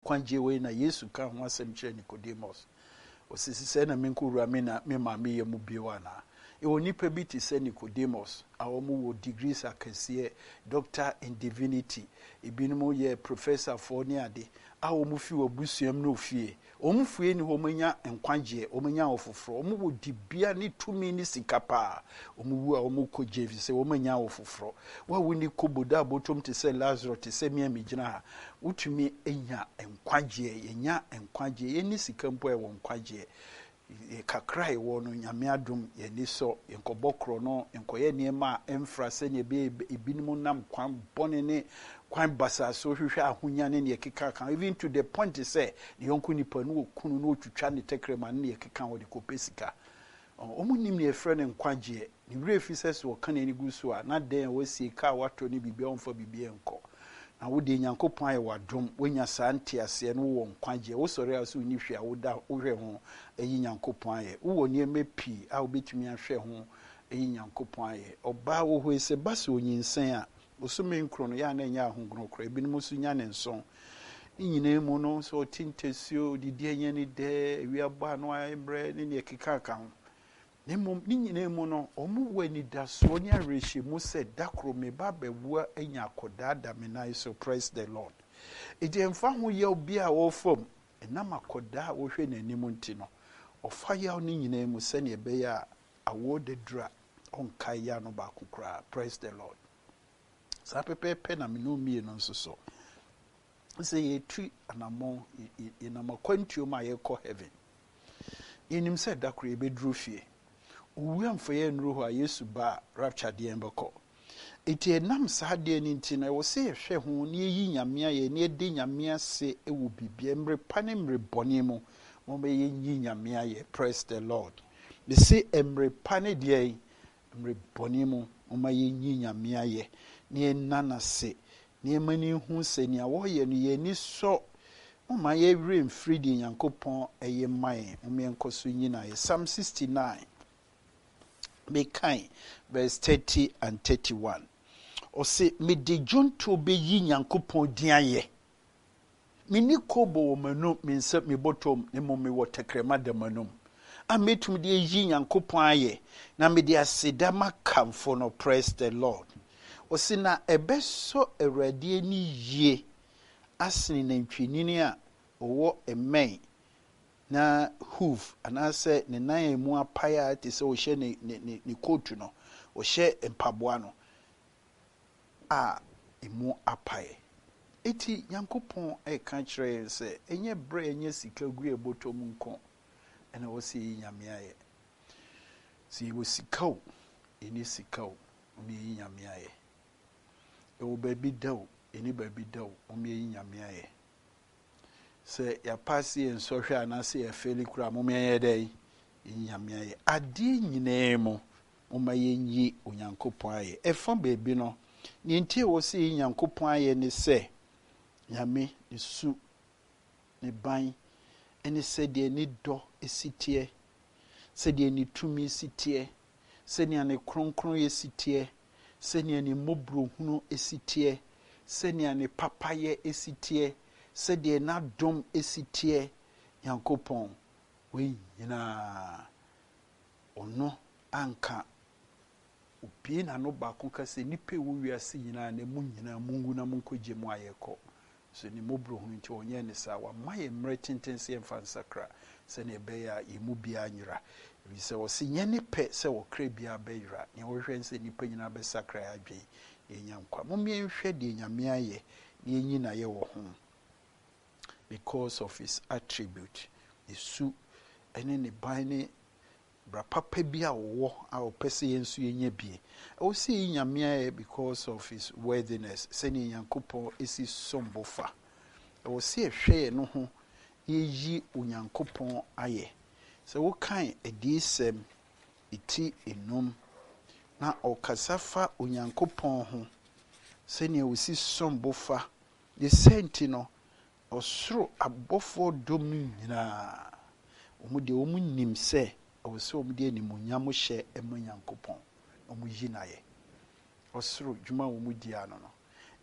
kwanje we na Yesu ka ho asem kyerɛ Nicodemus osisi sɛ na menkowura me na me ma me yɛ mu bio ana ɛwɔ nipa bi te sɛ Nicodemus a wɔn wɔ degrees akɛseɛ doctor in divinity ebinom yɛ professor for ne ade a wɔn fi wɔ busuam no fie wɔn fie ni wɔn nya nkwagyeɛ wɔn nya ofoforo wɔn wɔ dibia ne tumi ne sika paa wɔn wu a wɔn kɔ gye fi sɛ wɔn nya ofoforo wɔn a wɔn koboda abotom te sɛ Lazarus te sɛ mia gyina ha wotumi nya nkwagyeɛ yɛnya nkwagyeɛ yɛn ne sika mpo yɛ wɔn nkwagyeɛ kakra ɛwɔ no nyame adom yɛni so yɛnkɔbɔ korɔ no yɛnkɔyɛ nneɛma a ɛmfra sɛnea ebinom nam kwan bɔne ne kwan basa so hwehwɛ ahonya ne yɛkeka kan even to the point sɛ ne yɔnko nipa no wɔkunu no wɔtwitwa ne tɛkrɛma ne yɛkeka wɔde kɔpɛ sika ɔmo nim ne yɛfrɛ ne nkwagyeɛ ne werɛ fi sɛ so wɔka n'ani gu so a na dɛn a wɔasie ka a watɔ ne biribia ɔmfa biribia nkɔ na wode Nyankopɔn ayɛ wadom wonya saa nteaseɛ no wɔ nkwagyeɛ wosɔre a so wonni hwɛ a woda wohwɛ ho ɛyi Nyankopɔn ayɛ wowɔ nneɛma pii a wobɛtumi ahwɛ ho ɛyi Nyankopɔn ayɛ ɔbaa wɔ hɔ sɛ ba sɛ onyinsɛn a osome nkuro no yɛ a na ɛnyɛ ahonkronkro ebinom nso nya ne nson ne nyinaa mu no sɛ ɔte ntasuo didi anyɛ ne dɛ awiabɔ a no ayɛmmerɛ ne ne ɛkeka ka ho ne nyinaa mu no ɔmo wɔ anidasoɔ ne awerɛhyɛmu sɛ da koro me ba bɛwua anya akɔdaa da me nan so praise the Lord ɛdi ɛmfa ho yɛw bi a wɔfam ɛnam akɔdaa a wɔhwɛ n'anim nti no ɔfa yɛw ne nyinaa mu sɛnea ɛbɛyɛ a awɔ dadura ɔnkae yɛ no baako koraa praise the Lord saa pɛpɛɛpɛ na mene mmienu nso so sɛ yɛtu anammɔn yɛnam akwantuom a yɛkɔ heaven yɛnim sɛ da koro yɛbɛduru fie owia mfa yɛ nnuro hɔ a Yesu ba rapture deɛ mbɛkɔ eti enam saa deɛ ne nti na ɛwɔ sɛ yɛhwɛ ho ne yɛyi nyame ayɛ ne yɛde nyame ase ɛwɔ bibia mmere pa ne mmere bɔne mu mo yɛyi nyame ayɛ praise the Lord ne se mmere pa ne deɛ mmere bɔne mu mo yɛyi nyame ayɛ ne yɛnana se ne yɛmani hu sɛ nea wɔyɛ no yɛni sɔ mo yɛwerɛ mfiri deɛ Nyankopɔn ɛyɛ man mo yɛnkɔ so nyina yɛ Psalm 69 Mekai verse 30 and 31. Ose me de jonto be yi Nyankopɔn din ayɛ. Me ni kobo wo manum me nsa me bottom ne mo me wo tekrema da manum. A metum de yi Nyankopɔn ayɛ na me de aseda makamfo no praise the Lord. Ose na ebeso Awurade ani yie asene nantwinini a owo emɛn na hoof anase ne nan mu apaya te se o hye ne coat no o hye mpaboa no a emu apaye eti Nyankopɔn e ka kyerɛ se enye bre enye sika gu ebotom nko ena wo se nyame aye si wo sika o eni sika o mi nyame aye e wo ba bi daw eni ba bi daw o mi nyame aye se ya pasi en sohwe anase ya feli kura mo me dai nyame aye ade nyinaa mu mo ma yenyi Onyankopɔn aye efa baabi no ne ntie wo se Nyankopɔn aye ne se nyame ne su ne ban ene se de ni dɔ esitie se de ni tumi sitie se ne ne kronkron esitie se ne ne mobro hunu esitie se ne ne papaye esitie se de na dom esitie Nyankopɔn we nyina ono anka obi na no baako ka se nipa wo wiase nyina na mu nyina mungu na munkɔgye mu ayekɔ so ni mobro hu nti onye ne sa wa maye mre tentense emfa nsakra se ne beya yemu bia nyira bi se wo se nye ne pɛ se wo kra bia bɛyira ne wo hwɛ nse nipa nyina bɛ sakra adwen enya nkwa mo me nhwɛ de nyame aye ne enyi na ye wo ho because of his attribute isu ene ne ban ne bra papa bi a wo a opese yensu yenya bie o see nyame aye because of his worthiness se ne Nyankopɔn esi sombofa o see hwɛ no ho yeyi Onyankopɔn aye se wo kan edisem iti enum na okasafa Onyankopɔn ho se ne o si sombofa de senti no osoro abofo dom nyina omude omunim se oso omude animunyam hye ema Nyankopɔn omuyi naye osoro dwuma omudi ano no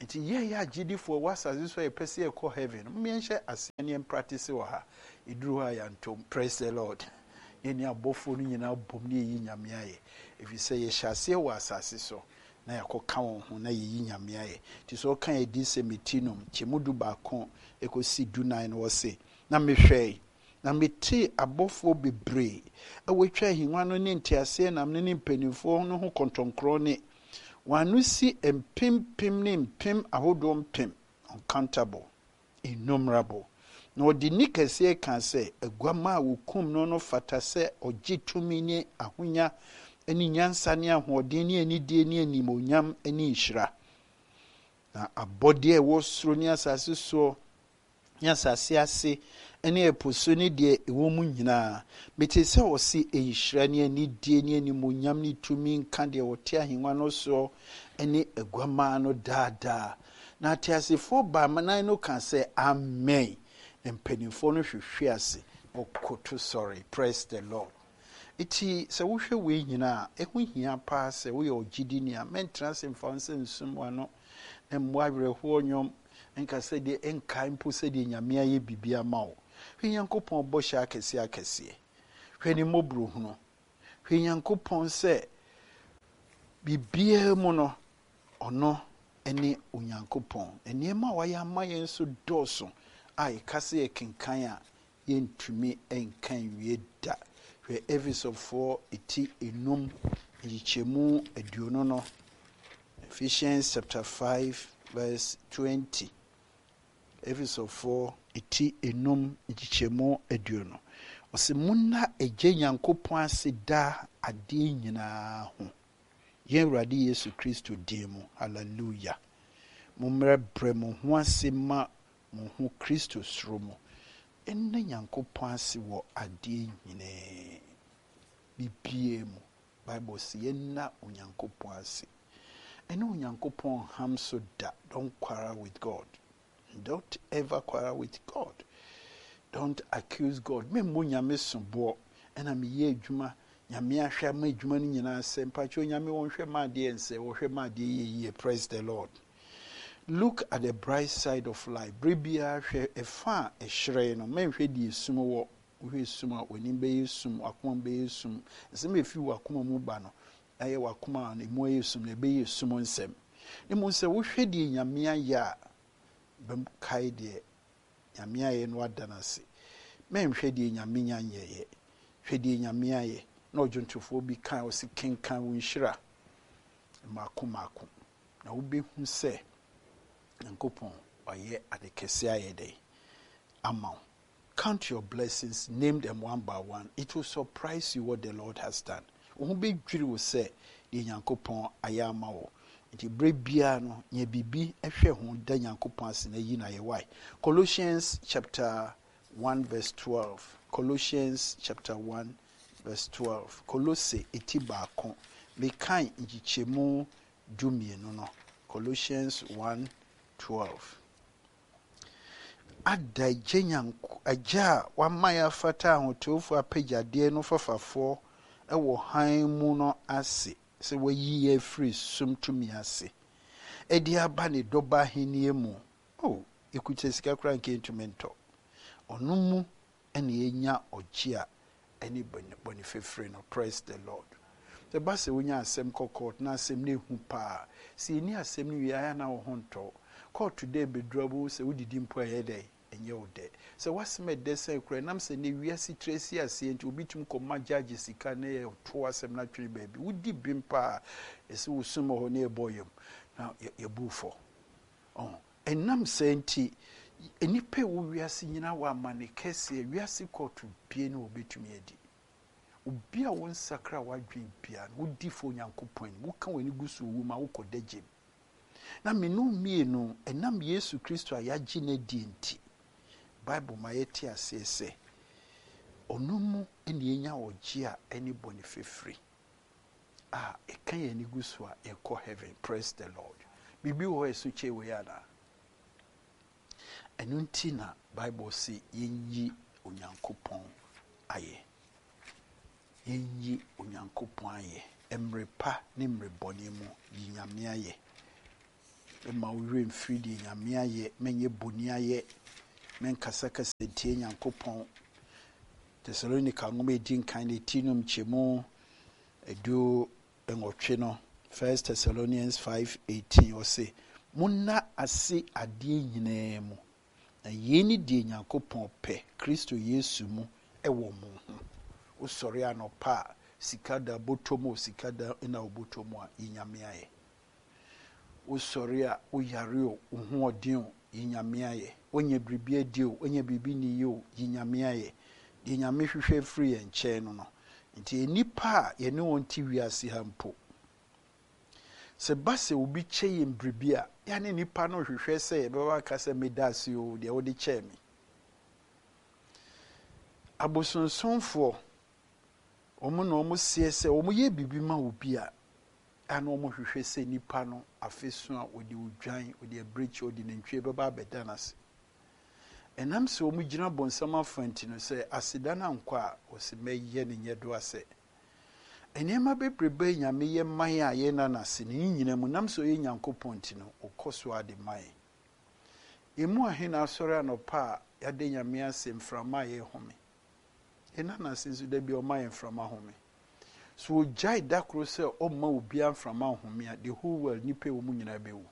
Nti ye agidifo wasase so epese ekọ heaven. Mmienhye asene en practice wa ha. Iduru ha ya ntom. Praise the Lord. Yeni abofo no nyina bom ne yi nyame aye. If you say ye hyase wa asase so na yakoka won ho na yi nyame aye. Ti so kan edi semitinum chemudu ba kon ekosi dunan no se. Na mehwei na meti abofo bebre awetwa hinwa no ne ntiase nam ne mpanimfo no ho kontonkro ne wanu si empim ne mpim ahodo mpim uncountable innumerable na odi nikase kan se aguama wokum no fata se ogitumi ne ahonya ani nyansa ne ahoden ne anidie ne animonyam ani nhira na abode wo soro ne asase so nyasase ase ene eposo ne de ewo mu nyina mete se wo se ehira ne anidie ne animonyam ne tumi nka de wote ahenwa no so ene aguama no dada na atiasefo ba manan no kan se amen empanimfo no hwehwe ase okoto sorry praise the Lord. Iti se wo hwe we nyina ehu hia pa se wo ye ogidi ni a mentra se mfa nse nsum wano emwa werehwo nyom enka se de enka mpo se de nyame aye bibia ma wo hwe yankopon bo sha akese hwe ni mobru huno hwe yankopon se bibia mu no ono ene onyankopon enema wa ya ma yen so doso ai kase ekenkan a yentumi enkan wie da hwe Ephesians iti enum yichemu aduono no Ephesians chapter 5 verse 20 Ephesians 4 iti enum yichemu aduono ose munna eje nyankopon ase da ade nyina ho yen Awurade Yesu Kristo dimu hallelujah mumre bre mo ho ase ma mo ho Kristo sromo enne nyankopon ase wo ade nyine bibie mu Bible say yenna onyankopon ase ene onyankopon ham so da don't quarrel with God. Don't ever quarrel with God. Don't accuse God. Me mo nyame sobo ena me ye adwuma nyame ahwe ma adwuma no nyina se mpacho nyame won hwe ma de ense wo hwe ma de ye praise the Lord. Look at the bright side of life. Bribia hwe efa ehre no me hwe di esum wo hwe esum a oni be esum akoma be esum se me fi wakoma mu ba no aye wakoma na mu esum na be esum nsem ne mo se wo hwe di nyame aya bem kai de nyame aye no adanase me hwe di nyame nyanyeye hwe di nyame aye na ojuntufo bi kan o se kenkan wo nhira makomako na wo be hu se nkopon oye adekese aye dey amount. Count your blessings, name them one by one. It will surprise you what the Lord has done. Be dream will say the Yankopon ayama wo. Nti brebia no ye bibi ehwe ho da Yankopon asena yi na ye why. Colossians chapter 1 verse 12. Colossians chapter 1 verse 12. Colosse etiba kon me kan njichemu dumienu no. Colossians 1:12. Ada jenyanko aja wamaya fata ahotofu apejade no fafafo ewo han mu no ase se wayi ye free sumtumi ase edi aba ne doba henie mu ekuche sika kra nke intumento onu mu ene enya ogia eni boni fefre no praise the Lord. The base wonya asem kokot na asem ne hu pa si ni asem ni wi na wo honto court today be drabo se wodidi mpo ayede enye ode se wasme de se kure nam se ne wiase tracy ase enti obitum koma judge sika ne to asem na twere baby wodi bimpa ese wosumo ho ne boyem na ye bufo enam se enti enipe wo wiase nyina wa mane kese wiase court bie ne obetum edi obi a won sakra wadwen bia wodi fo nyankopon wo kan wani gusu wu ma wo kodagye na menu mienu enam Yesu Kristo ayaji na di enti Bible ma yeti asese onumu eni enya oji a eni boni fefri ekan ye ni gusu a ekọ heaven praise the Lord bibi wo esu chewe yana enunti na Bible si yenyi onyankopon aye yenyi onyankopon aye emrepa ne mreboni mu yinyame aye ma ure mfiri de nyame aye menye boni aye menkasa kasa tie Nyankopɔn. Thessalonica ngome din kan de tinum chemu edu enwotwe no. 1 Thessalonians 5:18 or say munna ase ade nyinaa mu na yeni de Nyankopɔn pɛ Kristo Yesu mu ɛwɔ mu ho. Usɔre anopa sikada botomo sikada ina obotomo a yinyame aye. Usɔre a uyare o uho odin o yinyame aye. Onye biribi adi o onye biribi ni o yinyame aye. De nyame hwehwɛ free nkyɛn no no. Nti enipa a yɛne wɔn ti wiase ha mpo. Se base obi kyɛ yɛn biribi a yɛne nipa no hwehwɛ sɛ yɛbɛba ka sɛ medase o deɛ wode kyɛ me. Abosonsomfoɔ ɔmo na ɔmo sie sɛ ɔmo yɛ bibi ma obi a ana ɔmo hwehwɛ sɛ nipa no afeso a ɔde odwan ɔde abrechi ɔde nantwie bɛba abɛda n'ase. Enam sɛ ɔmo gyina bonsam afanti no sɛ aseda na nkɔ a ɔsɛ mɛyɛ ne nyɛ do asɛ. Enema bebrebe nyame yɛ man a yɛ na n'ase ne nyina mu nam sɛ ɔyɛ Nyankopɔn ti no ɔkɔ so ade man. Emu ahe na asɔre anɔpa a yɛde nyame ase mframa yɛ home. Ena n'ase nso da bi ɔma yɛ mframa home. So ɔgyae da koro sɛ ɔma obi mframa home a the whole world nipa wɔ mu nyina bɛwu.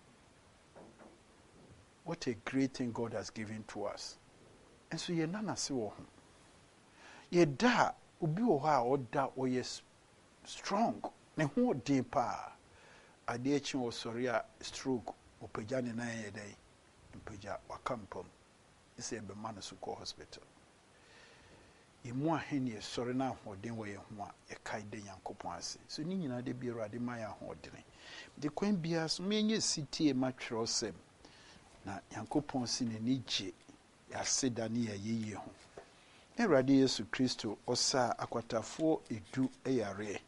What a great thing God has given to us. And so yɛ nana se wɔ ho. Yɛ da obi wɔ hɔ a ɔda ɔyɛ strong. Ne ho ɔden pa. Ade akyi wɔ sɔre a stroke ɔpagya ne nan yɛ dɛn. Mpagya waka mpam. Ɛsɛ ɛbɛma no so kɔ hospital. Emu ahe ne sɔre na ahoɔden wɔ yɛn ho a yɛkae de Nyankopɔn ase. So ne nyinaa de bi Awurade ma yɛ ahoɔden. De kwan biara so menye sitie ma twerɛsɛm. Na Nyankopɔn si n'ani gye yɛaseda ne yɛyɛ ho. Awurade Yesu Kristo ɔsa akwatafoɔ edu yare.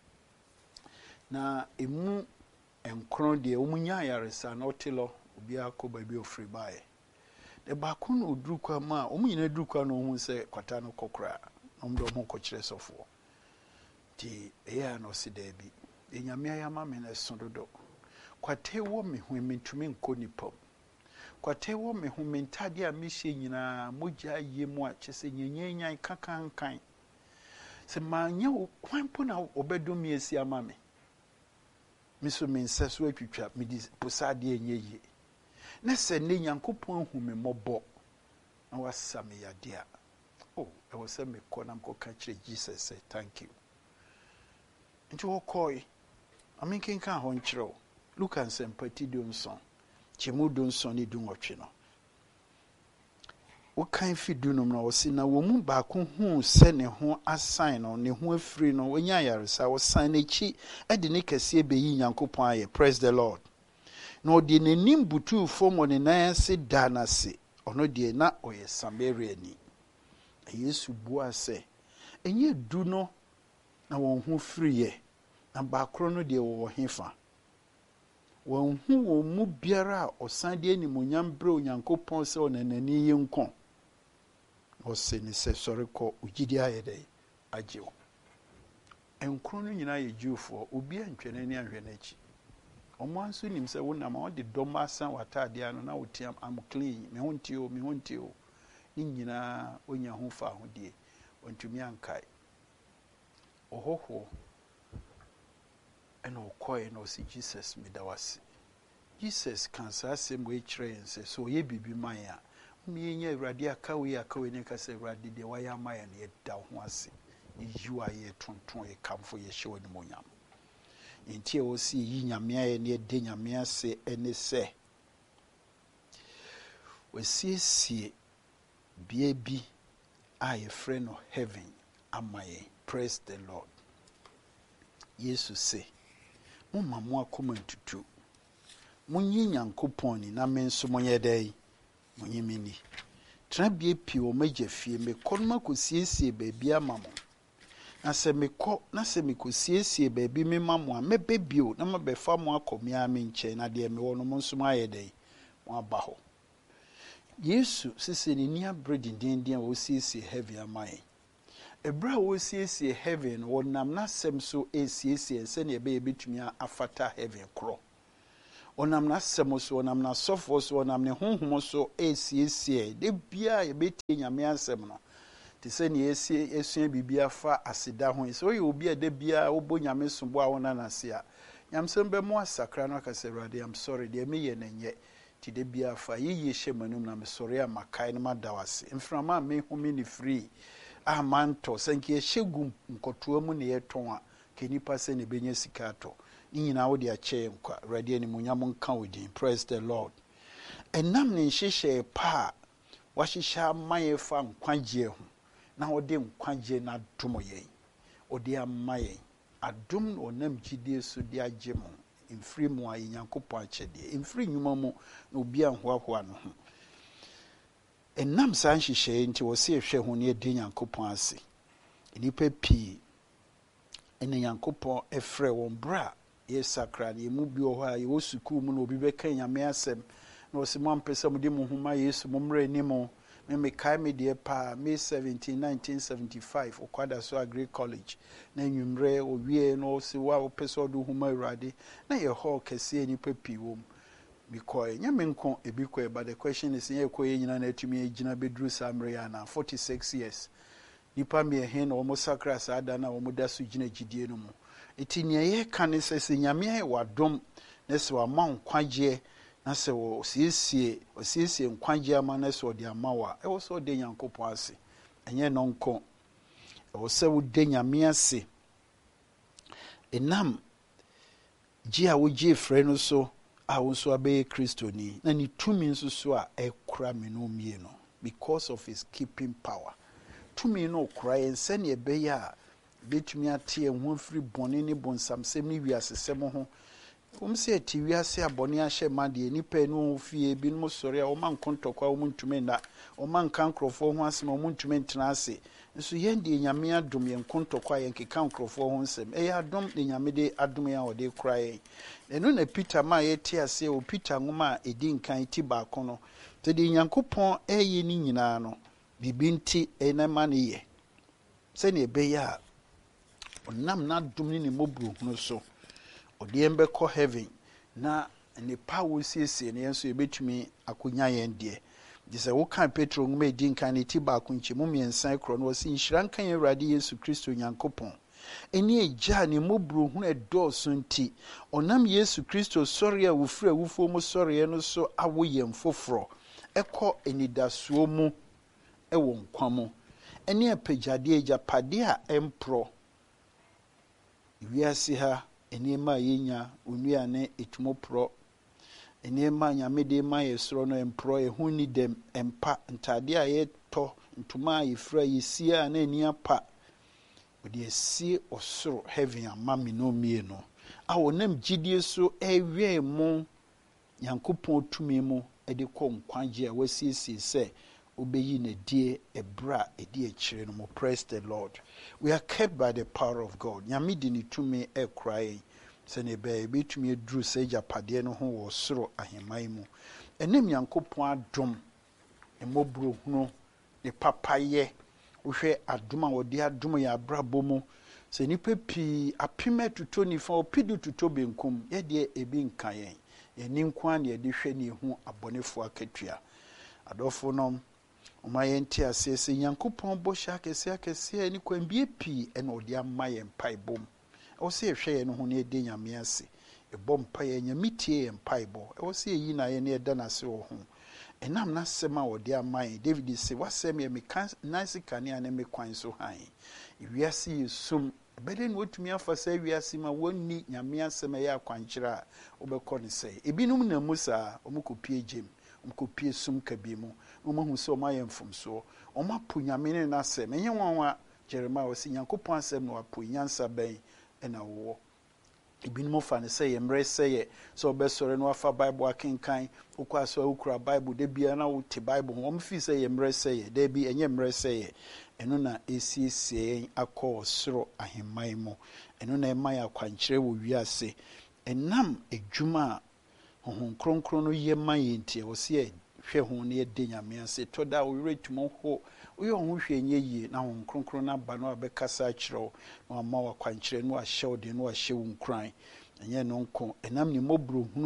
Na emu enkron deɛ ɔmo nya ayaresa na ɔtelɔ obi akɔ baabi ofiri bae. De baako no oduru kwa ma ɔmo nyina duru kwa no hu sɛ kwata no kɔkora ɔmo de ɔmo kɔkyerɛ sɔfoɔ. Ti ɛyɛ na ɔsi daabi. Enyame ayama me na so dodo. Kwata wɔ me ho mentumi nkɔ nipam. Kwate wo me ho mentade a mehyɛ nyinaa mogya yɛ mu a kyese nyenyenyan kakankan se manya wo kwanpo na obedom me asi ama me miso me nsa so atwitwa me di posade enye yi na se ne Nyankopɔn hu me mmɔbɔ na wasa me yade a oh e wo se me kɔ na mkɔ ka kyerɛ Jesus say thank you nti wo kɔi amenkenka ho nkyerɛw Luke and Sempati Dunson Chemudu nsoni du nwɔtwe no. Wokan fi dunum na wosi na wo mu baako hu sɛ ne ho asan no ne ho afiri no wonya yaresa wo san n'echi de ne kɛse beyi Nyankopɔn ayɛ praise the Lord. Na ɔde n'anim butu fam wɔ ne nan ase da n'ase ɔno deɛ na ɔyɛ Samariani. Yesu bua sɛ enye du no na wɔn ho firi yɛ na baakoro no deɛ wɔ hefa. Wɔn hu wɔn mu biara a ɔsan de animonyam brɛ Onyankopɔn sɛ ɔnanani yɛ nkɔ. Ɔsɛ ne sɛ sɔre kɔ ogyidi ayɛ dɛ agye wo. Nkron no nyinaa yɛ Jewfoɔ obi antwɛ n'ani anhwɛ n'akyi. Ɔmo anso nim sɛ wonam a ɔde dɔm asan w'ataade ano na wotiam am clean me ho ntio me ho ntio. Ne nyinaa onya ho fa ho die. Ɔntumi ankae. Ɔhɔhɔ and ɔkɔe na ɔsi Jesus medawase. Jesus kan saa asɛm wɔ kyerɛ yɛn sɛ so ɔyɛ bibi man a mmenya Awurade akawe ne ka sɛ Awurade deɛ wayɛ ama yɛn yɛda ho ase. Yiwa yɛ tonton yɛ kamfo yɛ hyɛ wɔ ne monyam. Nti a ɔsi yi nyame ayɛ ne de nyame ase ɛne sɛ wɔsiesie bea bi a yɛfrɛ no heaven ama yɛn. Praise the Lord. Jesus say Mumma mo akoma ntutu. Munyi Nyankopɔn ni na me nso monyɛ dai. Munyi mini. Tra bie pi o magya fie me kɔ no makosiesie baabi ama mo. Na sɛ me kɔ na sɛ me kosiesie baabi me ma mo a mebebio na mabɛfa mo akɔme a me nkyɛn na deɛ me wɔ no mo nso ayɛ dai. Mo aba hɔ. Yesu sese ni nia bredindindin a osiesie heavy ama yɛn. Ebra osiesie heaven wonam na sem so esiesie se ne be betumi afata heaven kro onam n'asɛm so onam n'asɔfoɔ so onam ne honhom so esiesie de bia yɛbɛtie nyame asɛm no te sɛ ne esua bibia fa aseda ho sɛ oyɛ obi a de bia wobɔ nyame sombo a wona nase a nyamsɛm bɛ mo asakra no akasɛ Awurade I'm sorry de me yɛ n'enye ti de bia fa yiye hyɛ manum na me sɔre a makae no madawase mframa me home ne free a manto sɛnke yɛhyɛ gu nkɔtoa mu ne yɛtɔn a ke nipa sɛ ne benya sika atɔ ni nyina wo de akyɛ nkwa Awurade ani munyam nka wodin praise the Lord ɛnam ne nhyehyɛ pa wahyehyɛ amayɛ fa nkwagye ho na wode nkwagye na dom yɛn ode ama yɛn adom no onam gyidie so de agye mo mfiri mu a Nyankopɔn akyɛdeɛ mfiri nnwuma mu na obi anhoahoa no ho ɛnam saa nhyehyɛ nti wɔ se ehwɛ ho ne edi Nyankopɔn ase nipa pii ɛne Nyankopɔn ɛfrɛ wɔn bra yɛsakra ne mu bi wɔ hɔ a yɛwɔ sukuu mu na obi bɛka nyame asɛm na ɔse mo ampɛsɛ mo de mo homa Yesu mo mmerɛ ni mo me kai me de pa May 17 1975 okwada so Agri College na nwumre owie no se wa opese odo huma Awurade na ye hall kese ni papi wom because nyame nko ebi ko but the question is ye ko ye nyina na atumi agina bedru samre ya na 46 years nipa me he na omo sakra sa ada na omo da so gina gidie no mu eti ne ye ka ne sese nyame ye wadom na se wa ma nkwagye na se osiesie nkwagye ama na se odi ama wa e wo so de Nyankopɔn ase enye no nko e wo se wo de nyame ase enam gi a wo gi frɛ no so a wo so abe Kristoni na ni tumi nso so a ekura me no mie no because of his keeping power tumi no kura yense ne ebe ya betumi ate ho firi bɔne ne bonsamsɛm ne wiasesɛm ho se ti wiase abɔne ahyɛ ma de nipa no fie bi no sɔre a o man kontɔkwa o muntumi na o man kan krɔfo ho asɛm o muntumi ntena ase nso yɛn de nyame adom yɛn kontɔkwa yɛn keka krɔfo ho nsɛm ɛyɛ adom de nyame de adom yɛn a ɔde kura yɛn ɛno na Peter ma yɛte ase o Peter ngoma a edi nkan ti baako no te de Nyankopɔn ɛyɛ ni nyinaa no bibi nti ɛna ma ne yɛ sɛ ne ɛbɛyɛ a ɔnam na adom ne mobro no so odi embekɔ heaven na ne power siesie ne enso ebetumi akonya yɛn de sɛ wo kan Petro ngoma edi nkan ne ti ba akonchi mu miɛnsa kro no wɔsi nhira nkan yɛn Awurade Yesu Kristo Nyankopɔn eni egya ne mobro hu ɛdɔɔso nti ɔnam Yesu Kristo sɔre a wofura wufo mu sɔre no so awo yɛn foforo ɛkɔ enidasuo mu ɛwɔ nkwa mu ɛne apegyade agyapade a ɛmpro wiase ha enema yenya onuane etumopro enema nyamede ma yesoro no empro ehuni dem empa ntade a yeto ntuma yefra yesia na ani apa odi esie osoro heaven amami no mie no a wonam gidie so ewie mu Nyankopɔn tumi mu ede kɔ nkwagye a wasiesie sɛ obeyi na die ebra edi ekire no mo praise the Lord we are kept by the power of God nyame di ni tumi ekrai sɛ ne bɛɛ betumi aduru sɛ japade no ho wɔ soro ahemai mu enem Nyankopɔn adom emobro hunu ne papaye wohwɛ adom a wɔde adom yɛ abrabɔ mu sɛ nipa pii apime tuto nifa opidu tuto benkum ye de ebi nka yɛn yɛni nko an ye de hwɛ ne hu abɔnefo akatua adɔfo no oma yɛnti ase sɛ Nyankopɔn bɔ hya kɛse ni kwambie pii ɛna ɔde ama yɛn paibom ɛwɔ sɛ yɛhwɛ yɛn ho ne ɛde nyame ase ɛbɔ mpaeɛ nyamitie yɛn paibɔ ɛwɔ sɛ yɛyi na yɛn ne ɛda n'ase wɔ ho ɛnam n'asɛm a wɔde ama yɛn David sɛ wasɛm yɛ meka nansi kanea ne me kwan so han wiase yɛ sum ɛbɛde ne wɔtumi afa sɛ wiase ma wɔnni nyame asɛm ɛyɛ akwankyerɛ a wobɛkɔ ne sɛ ebinom na mu saa ɔmokɔpie gyem ɔmokɔpie sum kabi mu ɔmahu sɛ ɔmayɛ mfomsoɔ ɔmapo nyame ne n'asɛm ɛnyɛ nwanwa Jeremiah wɔ sɛ Nyankopɔn asɛm na wapo nyansa bɛn ɛna wo ebinom fa ne sɛ yɛmrɛ sɛ yɛ sɛ ɔbɛsɔre no afa Bible akenkan wokɔ aso ukura Bible de bia na wote Bible ho ɔmfi sɛ yɛmrɛ sɛ yɛ da bi ɛnyɛ mrɛ sɛ yɛ ɛno na esiesie akɔ soro ahemman mu ɛno na ɛma yɛ akwankyerɛ wɔ wiase ɛnam edwuma a honhom kronkron no yɛ ma yɛ ntie wɔ sɛ hwɛ ho ne yɛde nyame ase tɔ da wo retumo ho woyɛ ho hwɛ nyɛ yie na honhom kronkron na ba no abɛkasa akyerɛw na ama wa kwankyerɛ no ahyɛ wo de no ahyɛ wo nkran ɛnyɛ no nko ɛnam ne mobro hunu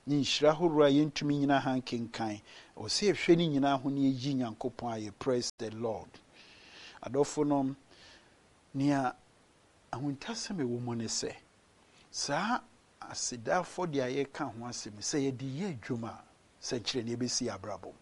ni nhyira horow a yɛntumi nyina hankenkan o se ehwɛ ni nyina ho ne yi Nyankopɔn aye. Praise the Lord. Adɔfo no nia ahuntasɛm ɛwɔ mu ne sɛ saa asedafo de ayɛ ka ho asɛm sɛ yɛde yɛ adwuma sɛ kyerɛ ne bɛsi abrabɔ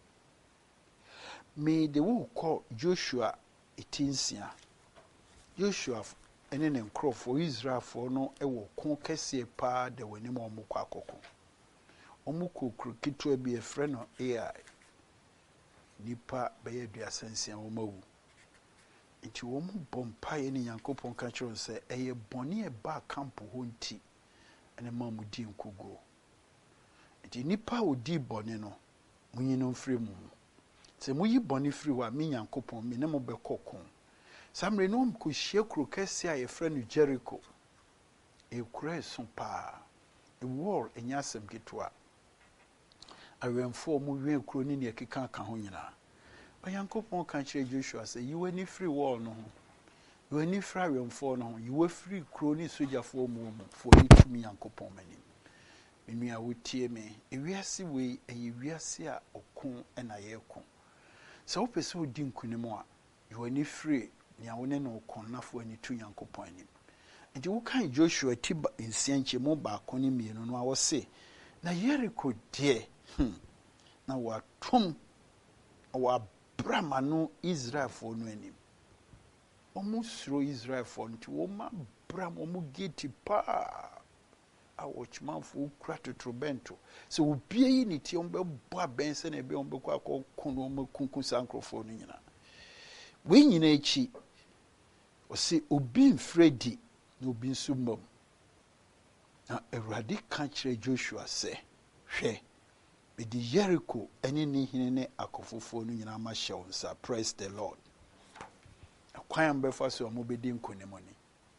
me de wo kɔ Joshua 18:6 Joshua ɛne ne nkurɔfoɔ Israelfoɔ no ɛwɔ ko kɛseɛ paa da w'anim a ɔmo kɔ akɔko ɔmo kɔkuro ketewa bi ɛfrɛ no Ai nipa bɛyɛ 36 wɔn awu nti wɔn bɔ mpaeɛ ne Nyankopɔn ka kyerɛ sɛ ɛyɛ bɔne ɛba kampo hɔ nti ɛne ma mu di nkogo nti nipa a odi bɔne no munyi no mfiri mu sɛ muyi bɔne firi hɔ a me Nyankopɔn me ne mo bɛkɔ ko samre no mkɔhyia kuro kɛse a yɛfrɛ no Jericho ekura ɛso paa wall ɛnyɛ asɛm ketewa awɛmfo mu wɛn kuro ne ne ɛkeka ka ho nyinaa Nyankopɔn ka kyerɛ Joshua sɛ yiwa ni free wall no ho yiwa ni free awɛmfo no ho yiwa free kuro ne sojafoɔ mu fo ni tumi Nyankopɔn manim menua wotie me ewiase wei ɛyɛ wiase a ɔko ɛna yɛko sɛ wopɛ sɛ odi nkunim a yiwa ni free nea wo ne no ɔkɔnnafo ani tu Nyankopɔn anim nti wo kan Joshua ti nsianche mu baako ne mienu no a wo se na Jericho de na watom wabrama no Israelfo no anim ɔmo suro Israelfo nti wo ma bram ɔmo gate pa a wɔchmanfo kura totrobento sɛ obie yi ne tie ɔmo bɛbɔ abɛn sɛ na ebe ɔmo bɛkɔ akɔko no ɔmo kunku sankrofo no nyina we nyina echi ɔse obi mfredi na obi nso mmom na Awurade ka kyerɛ Joshua sɛ hwɛ mede Jericho ɛne ne hene ne akɔfofo no nyina ma hyɛ wo nsa. Praise the Lord. Akwan bɛfa so ɔmo bɛdi nkonimoni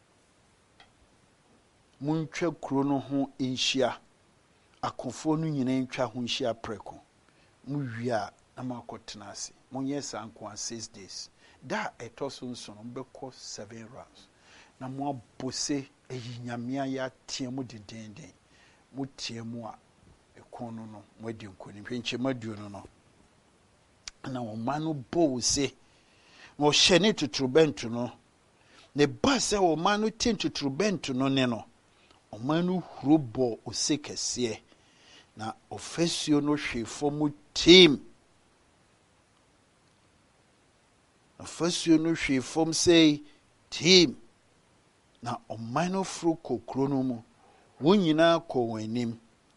muntwa kuro no ho nhyia akɔfo no nyina ntwa ho nhyia prɛko mu wia na makɔtena ase monyɛ sanko 6 days da ɛtɔ so nso no bɛkɔ 7 rounds na mo abose eyi nyamea ya tie mu dendenden mo tie mu a ekono no mo adi nkonim hwenche maduo no no na o manu bo se wo hye ne tuturubento no ne ba se o manu tin tuturubento no ne no o manu hurobo o se kese na ofasuo no hwefo mu team ofasuo no hwefo say team na ɔman no furu kokro no mu wɔn nyinaa kɔ wɔn anim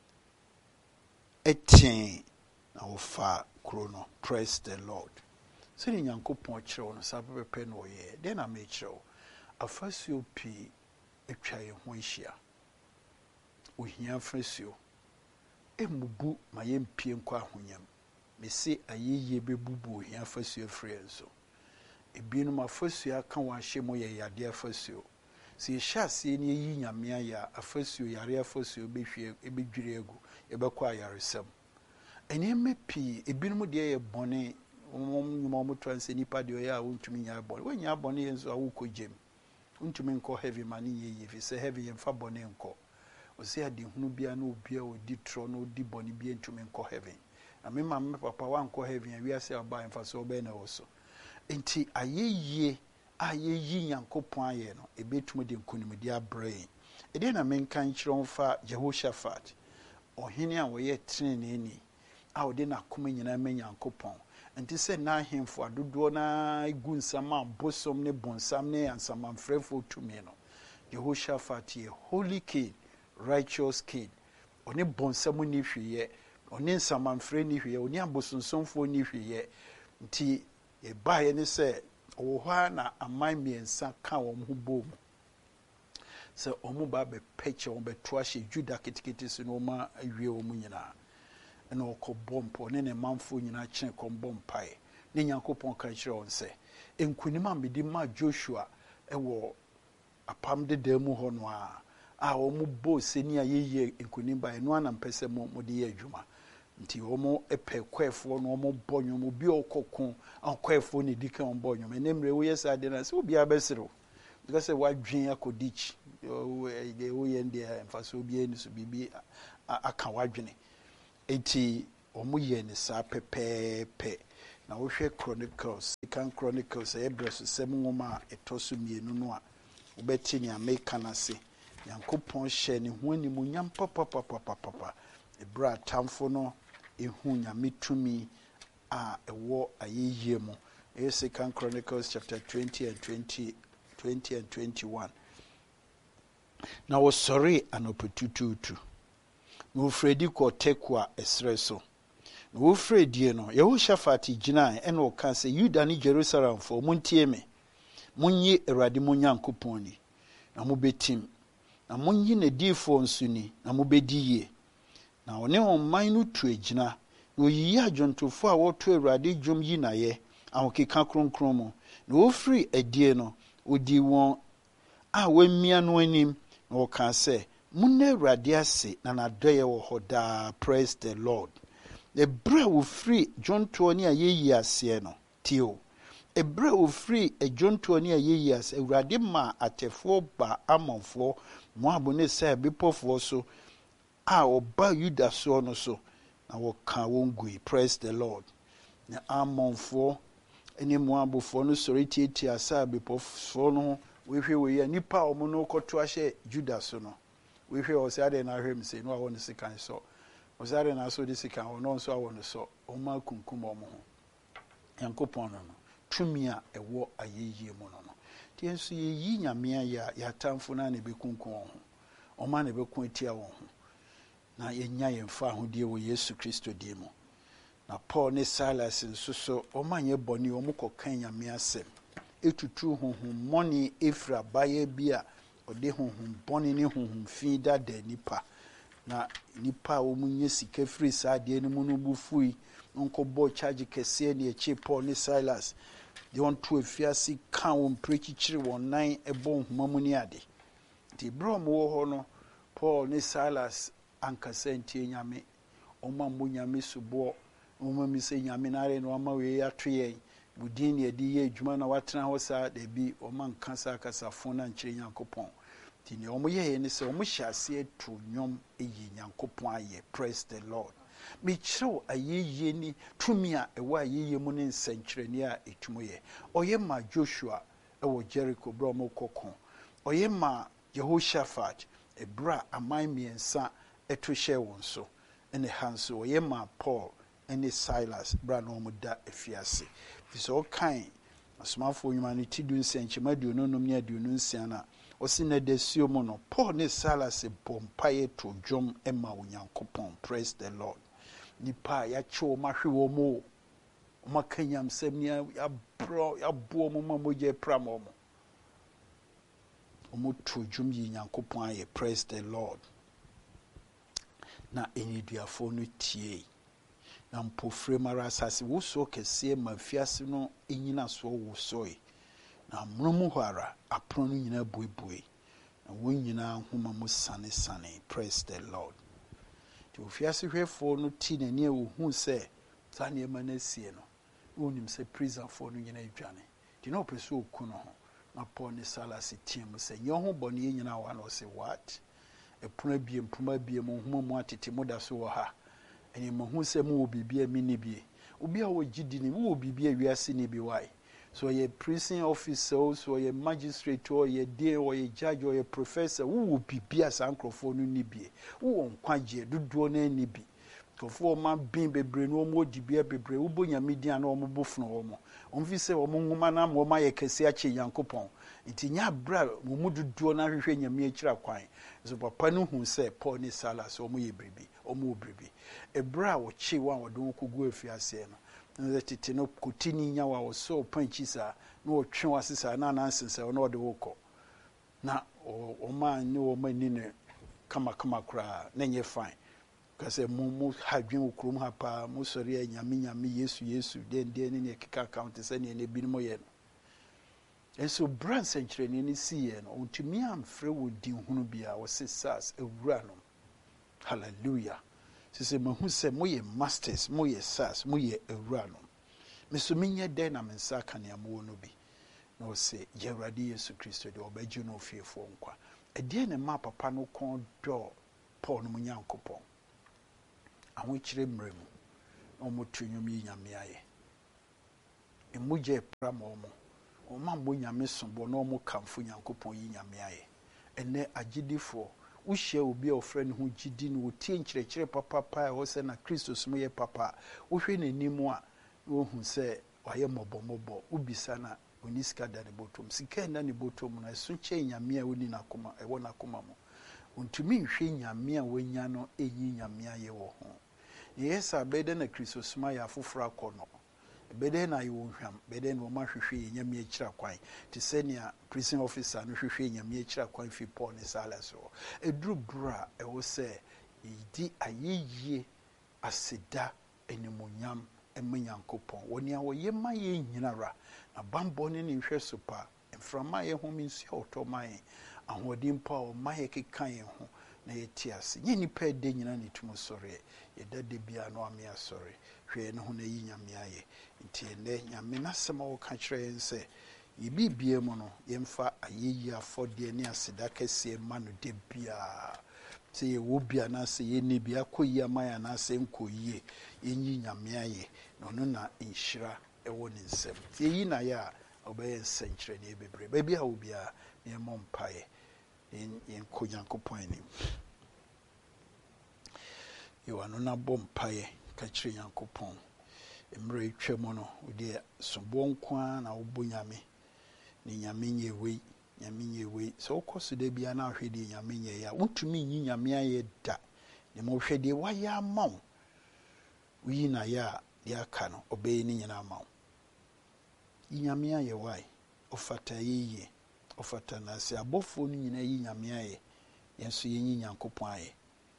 ɛtɛn na wɔfa kuro no. Praise the Lord. Sɛ ne Nyankopɔn kyerɛw no saa pɛpɛ na ɔyɛ den na mekyerɛw afasuo pii atwa yɛn ho ahyia ohia afasuo emubu ma yɛmpie nkɔ ahonyam mese ayeye bebubu ohia afasuo frɛ nso ebinom afasuo aka wɔn ahyɛ mu yɛ yade afasuo si hyase ne yi nyamea ya afasuo yare afasuo behwie ebedwire egu ebekɔ ayaresam eneme pii ebinom de yɛ bɔne nyuma transe nipa de yɛ a wontumi nya bɔne wanya bɔne yenso a wokɔgem wontumi nkɔ heavy mane yɛ fi sɛ heavy yɛmfa bɔne nkɔ osi ade hunu bia na obia odi tro na odi bɔne bia ntumi nkɔ heaven na me mama papa wankɔ heaven awiase aba yɛmfa so ɔbɛ na wɔ so enti ayeye ayeyi Nyankopɔn ayɛ no ebetum de nkonimdi abrɛ ede na menka nkyerɛ mfa Jehoshaphat ɔhene a wɔyɛ treneni a ɔde na koma nyina ma Nyankopɔn enti sɛ na ahemfo adodoɔ na egu nsama bosom ne bonsam ne ansamanfrɛfo tumi no Jehoshaphat yɛ holy king righteous king ɔne bonsam ni hweyɛ ɔne nsamanfrɛ ni hweyɛ ɔne abosonsomfo ni hweyɛ nti ebae ne sɛ ɔwɔ na aman miɛnsa ka wɔn ho bom sɛ ɔmo ba bɛpɛkyɛ wɔn bɛto ahyɛ Juda ketekete so no ma awie wɔn nyinaa ɛna ɔkɔ bɔmpo ne manfo nyinaa kyerɛ kɔm bɔmpae ne Nyankopɔn ka kyerɛ wɔn sɛ nkunim a mede ma Joshua ɛwɔ apam deda mu hɔ no a wɔn bɔ seni a yɛyɛ nkunim ba ɛno ana mpɛ sɛ mo de yɛ adwuma nti wɔn ɛpɛ kɔɛfoɔ no wɔn bɔ nnwom obi ɔkɔko akɔɛfoɔ ne di kan bɔ nnwom ɛnɛmmerɛ woyɛ saa de na sɛ obi abɛserew because wadwen akɔdikyi woyɛ ndeɛ mfa so obi ani so bibi aka wadwene enti omo ye ne saa pepepe na wo hwɛ Chronicles Second Chronicles ebreso sem nwoma etoso mienu no a wobɛti ne America na se Nyankopɔn hyɛ ne ho animuonyam papa ebra tamfo no ehu nyame tumi a ɛwɔ ayeyie mu. Second Chronicles chapter 20 and 21. Na wo sɔre anopetututu na wo fredi kɔ Tekwa esre so na wo fredi no Yehoshaphat gyina ɛna wo ka sɛ Yuda ne Jerusalem fo montie me monyi Awurade mo Nyankopɔn ni na mo betim na monyi ne difo nso ni na mo bedi yie na one ɔman no tu egyina na oyiyi adwontofo a wɔto Awurade dwom yi na ye ahokeka kronkron mu na wo free adie no odi wɔn a wamia no anim na wɔka sɛ munna Awurade ase na nadɔyɛ wɔ hɔ daa. Praise the Lord. Ebra wo free dwonto ne ayeyi ase no tio ebra wo free dwonto ne ayeyi ase Awurade ma atefo ba amonfo Moab ne sɛ bepɔfo so a oba Yuda so no so na wɔka wɔn gui. Praise the Lord. Na amonfo ene Moabfo no sɔre tietia asa bepɔfo no wehwe we ya nipa omo no kɔto ahye Juda so no wehwe o se ade na hwem se no a won sikan so o se ade na so de sikan o no so a won so o ma kunkum omo ho Yankopɔn no tumi a ɛwɔ ayeyie mu no tie nso yi nyame ya tamfo na ne bekunkum ho o ma ne bekun tia won ho na yenya yemfa ahodie wɔ Yesu Kristo die mu. Na Paul ne Silas nso so o ma nye bɔne o mu kɔkan nyame asɛm etutu honhom mɔne efra baye bia ɔde honhom bɔne ne honhom fi da nipa na nipa wo munye sika firi saade ne mu no bufui nkɔbɔ charge kɛse ne echi Paul ne Silas de on to afiase kan wo mprechichiri won nan ɛbɔ nhoma mu ne ade ti brom wo hɔ no Paul ne Silas ankasa ntie nyame ɔma mo nyame subo ɔma mi se nyame na re no ɔma we atoyɛ budin ne adi ye adwuma na watena hɔ saa da bi ɔma nkasa kasafo na nkyerɛ Nyankopɔn ti ne ɔmo yɛ ne sɛ ɔmo hyɛ ase atu nnwom eyi Nyankopɔn ayɛ. Praise the Lord. Me kyerɛw ayeye ni tumi a ɛwɔ ayeye mu ne nsɛnkyerɛni a etumo yɛ ɔyɛ ma Joshua ɛwɔ Jericho bra ɔmo kɔkɔ ɔyɛ ma Jehoshaphat ebra aman miɛnsa ɛto hyɛ wɔn so ɛne hanso ɔyɛ ma Paul ɛne Silas bra na ɔmo da afiase so kan asomafo nyuma ne tidu nsɛnkyema duonu nom ne aduonu nsia na osi na desio mu no Paul ne Silas bompaye to dwom ɛma Onyankopɔn. Praise the Lord. Nipa ya cho mahwe wo mo makanyam sɛm ne ya bo mo ma moje pram mo omo to dwom yi Nyankopɔn ayɛ. Praise the Lord. Na eniduafo no tie na mpofre mara asase wo so kɛse ma fiase no enyina so wo soe na mromu hara apro no nyina buebue na won nyina homa mu sane. Praise the Lord. Ti ofiase hwefo no ti na ne wo hu se sa ne ma na sie no wonim se prison fo no nyina adwane ti na opeso oku no ho na Paul ne Silas team se nye ho bone nyina wa no se what epuna bie mpuma bie mo homa mu atete mo da so wo ha eni mo hu se mo bibia mi ne bie obi a wo gidi ni wo bibia wiase ni bi wai so ye prison officer so ye magistrate or ye day or ye judge or ye professor wo bibia sankrofo no ni bie wo nkwaje dodo na ni bi kofo ma bin bebre no mo dibia bebre wo bonya media na omo bofno omo onfi se omo nwoma na mo ma ye kese ache Yankopɔn nti nya bra mo mu dodo na hwehwe nyame akira kwan so papa no hu se Paul ne Silas omo ye bribi omo bribi ebra wo chi wa wodon kogu afiase no na tete no kotini nya wa so panchi sa na wo twe wasesa na nansense na wo de wokɔ na o man ne o mani ne kama kra na nye fine kase mu hadwen okrom ha pa mu sɔre nyame Yesu den ne keka account se ne ne binimo ye no enso brands enkyerɛni ne siye no ontumi amfrɛ wo din hunu bia wo se sas ewura no. Hallelujah. Sise mahu se moye masters moye sas moye ewura no meso menye den na mensa kane amowo no bi na o se Awurade Yesu Kristo de obagye no fiefo nkwa ɛdeɛ ne ma papa no kon dɔ Paul no Nyankopɔn ahokyere mmerɛ mu na ɔmoto nnwom yi nyame ayɛ mmogya pra ma ɔma mmɔ nyame sombɔ na ɔmo kamfo nyankopɔn yi nyame ayɛ ɛnɛ agyidifoɔ wohyia obi a ɔfrɛ ne ho gyidi no wɔtie nkyerɛkyerɛ papapa a ɛwɔ sɛ na kristo som yɛ papa wohwɛ n'anim a wohu sɛ wayɛ mmɔbɔmmɔbɔ wobisa na ɔni sika da ne bɔtɔm sika ɛna ne bɔtɔm no ɛso kyɛn nyame a ɔni n'akoma ɛwɔ n'akoma mu ɔntumi nhwɛ nyame a wanya no ɛyi nyame ayɛ wɔ ho yɛyɛ sɛ abɛdɛ na kristo som ayɛ afoforɔ akɔ no bɛdɛ na yɛwɔ hwam bɛdɛ na ɔma hwehwɛ yɛ nyame akyira kwan te sɛnea prison officer no hwehwɛ nyame akyira kwan fi Paul ne Silas hɔ ɛduru bere a ɛwɔ sɛ yɛdi ayɛyie aseda animuonyam ɛma nyankopɔn wɔne a wɔyɛ ma yɛn nyinara na bambɔ ne ne nhwɛ so pa mframa yɛ ho nsu a ɔtɔ ma yɛn ahoɔden pa a ɔma yɛ keka yɛn ho na yɛte ase nyɛ nipa ɛda nyina ne tum sɔre yɛda da bia no ame asɔre hwɛ ne ho na yi nyame ayɛ nti ɛnɛ nyame n'asɛm a wɔka kyerɛ yɛn sɛ yɛbibia mu no yɛmfa ayɛyi afɔdeɛ ne aseda kɛseɛ ma no da biara sɛ yɛwɔ bi anaasɛ yɛnni bi akɔ yi ama yɛ anaasɛ nkɔ yie yɛnyi nyame ayɛ na ɔno na nhyira ɛwɔ ne nsɛm yɛyi na yɛ a ɔbɛyɛ nsɛnkyerɛnneɛ bebree baabi a wɔ biara na yɛmmɔ mpaeɛ yɛnkɔ nyankopɔn anim yɛwɔ ano no abɔ mpaeɛ ka kyerɛ nyankopɔn mmerɛ ɛtwa mu no wode sobɔ nko a na wobɔ nyame ne nyame nyɛ wei nyame nyɛ wei sɛ wokɔ so da bia na ahwɛ deɛ nyame nyɛeɛ a wotumi nyi nyame ayɛ da ne ma wohwɛ deɛ wayɛ ama wo woyi na yɛ a deɛ aka no ɔbɛyɛ ne nyina ama wo yi nyame ayɛ wae ɔfata yɛyie ɔfata no ase abɔfoɔ no nyinaa yi nyame ayɛ yɛn nso yɛnyi nyankopɔn ayɛ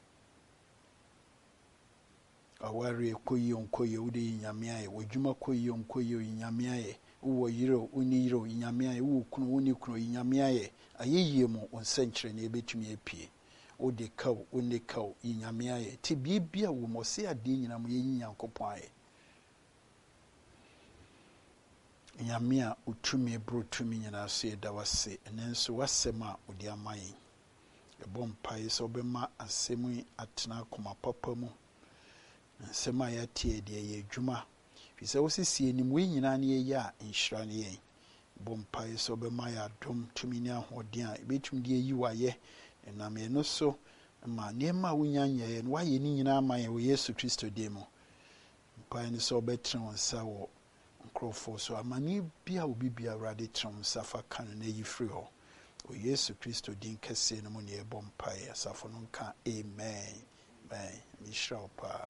aware kɔyie nkɔyie wode yi nyame ayɛ w'adwuma kɔyie nkɔyie yi nyame ayɛ wowɔ yerɛ woni yerɛ yi nyame ayɛ wowɔ kunu woni kunu yi nyame ayɛ ayɛyie mu wo nsɛnkyerɛnneɛ bɛtumi apie wode kaw wone kaw yi nyame ayɛ nti biebia wɔ mu ɔse adeɛ nyina mu yɛnyi nyankopɔn ayɛ nyame a wotumi boro tumi nyinaa so yɛda wase ɛnɛ nso wasɛm a wode ama yɛn yɛbɔ mpaeɛ sɛ wobɛma asɛm yi atena akoma papa mu nsɛm a yɛateɛ deɛ yɛ adwuma firi sɛ wosisi anim wei nyinaa ne yɛyɛ a nhyira ne yɛn bɔ mpaeɛ sɛ wobɛma yɛ adom tumi ne ahoɔden a ɛbɛtumi de ayi wayɛ ɛnam yɛno so ma nneɛma a wonya nyɛeɛ no woayɛ ne nyinaa ama yɛn wɔ Yesu Kristo din mu mpaeɛ no sɛ wobɛtene wo nsa wɔ nkurɔfoɔ so amanneɛ bia obi bia Awurade tene wo nsa fa ka no na yi firi hɔ wɔ Yesu Kristo din kɛseɛ no mu ne yɛbɔ mpaeɛ asafo no nka amen mehyira wo paa